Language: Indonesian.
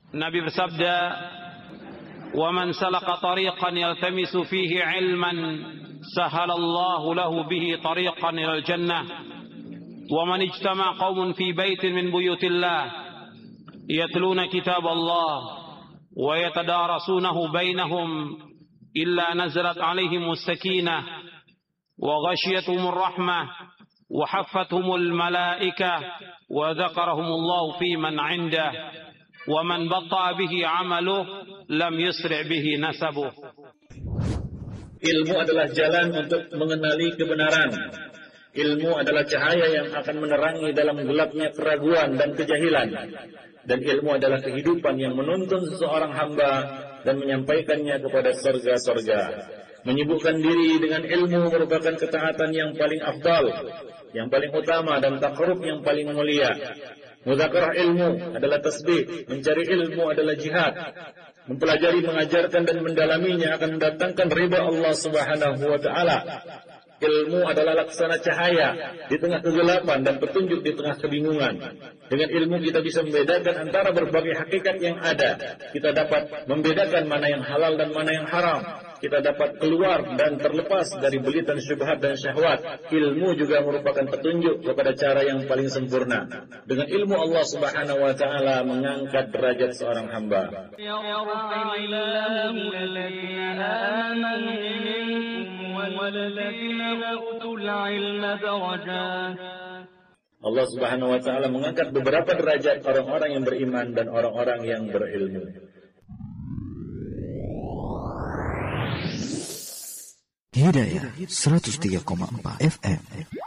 Nabi bersabda, "Wa man salaka tariqan yaltamisu fihi 'ilman, sahalallahu lahu bihi tariqan ilal jannah. Wa man ijtama'a qaumun fi baitin min buyutillah yatluna kitab Allah wa yatadarasunahu bainahum illa nazalat 'alaihimus sakinah wa ghashiyatuhumur rahmah wa haffathumul malaikah wa dzakarahumullahu fi man 'indah wa man batta'a bihi 'amaluhu lam yusri' bihi nasabuh." Ilmu adalah jalan untuk mengenali kebenaran. Ilmu adalah cahaya yang akan menerangi dalam gelapnya keraguan dan kejahilan. Dan ilmu adalah kehidupan yang menuntun seseorang hamba dan menyampaikannya kepada surga-surga. Menyibukkan diri dengan ilmu merupakan ketaatan yang paling afdal, yang paling utama, dan takarrub yang paling mulia. Mudzakarah ilmu adalah tasbih, mencari ilmu adalah jihad. Mempelajari, mengajarkan, dan mendalaminya akan mendatangkan ridha Allah Subhanahu wa Ta'ala. Ilmu adalah laksana cahaya di tengah kegelapan dan petunjuk di tengah kebingungan. Dengan ilmu kita bisa membedakan antara berbagai hakikat yang ada. Kita dapat membedakan mana yang halal dan mana yang haram. Kita dapat keluar dan terlepas dari belitan syubhat dan syahwat. Ilmu juga merupakan petunjuk kepada cara yang paling sempurna. Dengan ilmu Allah Subhanahu wa Ta'ala mengangkat derajat seorang hamba. Allah Subhanahu wa Ta'ala mengangkat beberapa derajat orang-orang yang beriman dan orang-orang yang berilmu. Hidayah 103,4 FM.